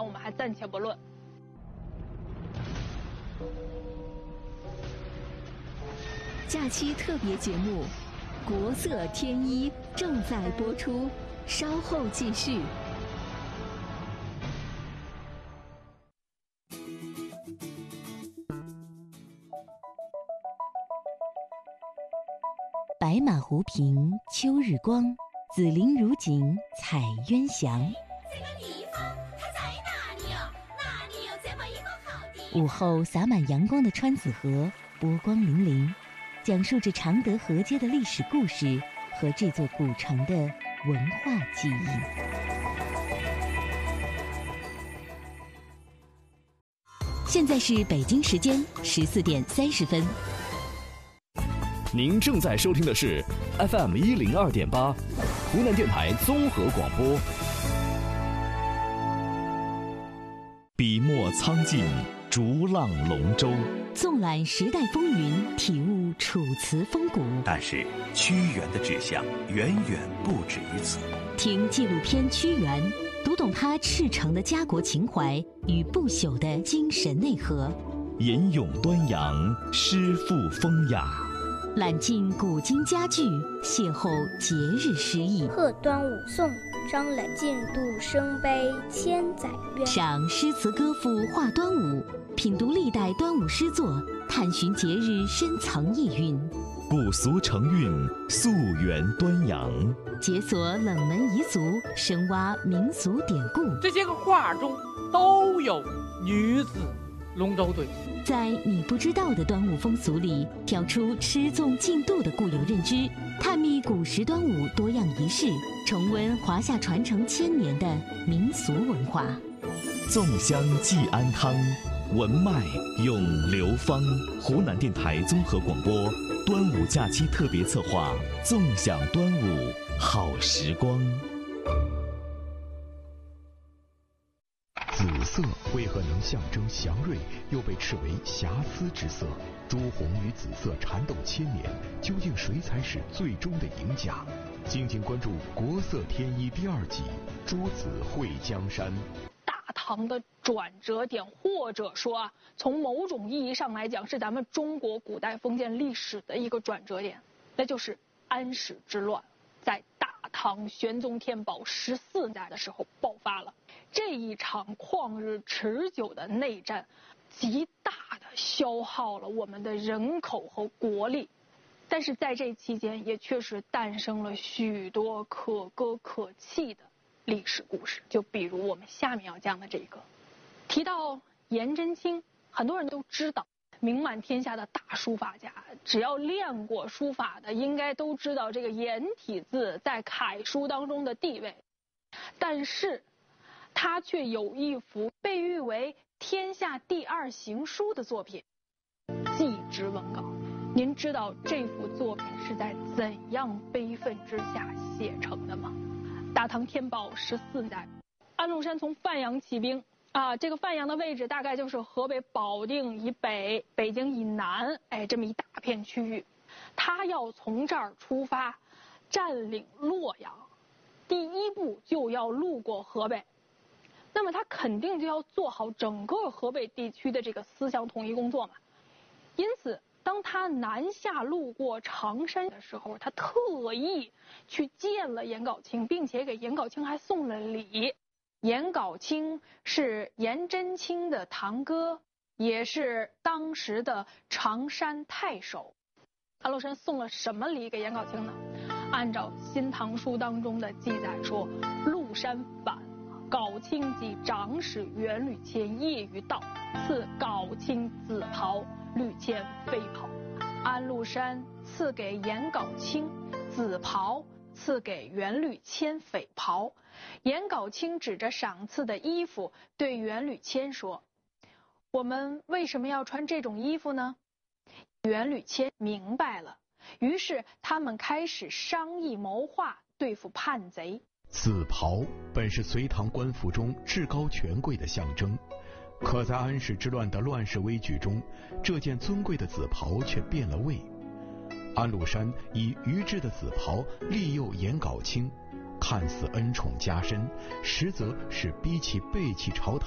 我们还暂且不论。 假期特别节目《国色天一》正在播出，稍后继续。白马湖平秋日光，紫菱如锦彩鸳翔。 这个地方它在哪里哦？哪里有这么一个好地方？ 午后洒满阳光的川子河波光粼粼，讲述着常德河街的历史故事和这座古城的文化记忆。现在是北京时间14点30分。 您正在收听的是 FM 102.8，湖南电台综合广播。笔墨苍劲，逐浪龙舟， 纵览时代风云，体悟楚辞风骨。 但是屈原的志向远远不止于此。 听纪录片《屈原》，读懂他赤诚的家国情怀与不朽的精神内核。 吟咏端阳，诗赋风雅。 揽尽古今佳句，邂逅节日诗意。 贺端午颂，张览进度生悲千载冤。 赏诗词歌赋话端午，品读历代端午诗作，探寻节日深藏意蕴。 古俗成韵，溯源端阳。 解锁冷门遗俗，深挖民俗典故。 这些个画中都有女子龙舟队。 在你不知道的端午风俗里，挑出吃纵进度的固有认知，探秘古时端午多样仪式，重温华夏传承1000年的民俗文化。 纵香济安康，文脉咏流芳。湖南电台综合广播端午假期特别策划，纵享端午好时光。 紫色为何能象征祥瑞，又被斥为瑕疵之色？朱红与紫色缠斗1000年，究竟谁才是最终的赢家？敬请关注《国色天一》第2集《诸子会江山》。 大唐的转折点，或者说啊，从某种意义上来讲，是咱们中国古代封建历史的一个转折点，那就是安史之乱，在大唐玄宗天宝14代的时候爆发了。这一场旷日持久的内战，极大的消耗了我们的人口和国力，但是在这期间也确实诞生了许多可歌可泣的历史故事。就比如我们下面要讲的这个，提到颜真卿，很多人都知道，名满天下的大书法家，只要练过书法的，应该都知道这个颜体字在楷书当中的地位。但是他却有一幅被誉为天下第2行书的作品《祭侄文稿》。您知道这幅作品是在怎样悲愤之下写成的吗？大唐天宝14代，安禄山从范阳起兵啊，这个范阳的位置大概就是河北保定以北、北京以南，这么一大片区域。他要从这儿出发，占领洛阳，第一步就要路过河北。那么他肯定就要做好整个河北地区的这个思想统一工作嘛。因此，当他南下路过常山的时候，他特意去见了颜杲卿，并且给颜杲卿还送了礼。颜杲卿是颜真卿的堂哥，也是当时的常山太守。安禄山送了什么礼给颜杲卿呢？按照《新唐书》当中的记载说，禄山反，杲卿及长史元吕谦夜于道，赐杲卿紫袍，吕谦飞袍。安禄山赐给颜杲卿紫袍，赐给元吕谦匪袍。颜杲卿指着赏赐的衣服对元吕谦说：“我们为什么要穿这种衣服呢？”元吕谦明白了，于是他们开始商议谋划对付叛贼。 紫袍本是隋唐官服中至高权贵的象征，可在安史之乱的乱世危局中，这件尊贵的紫袍却变了味。安禄山以余制的紫袍利诱颜杲卿，看似恩宠加身，实则是逼其背弃朝堂。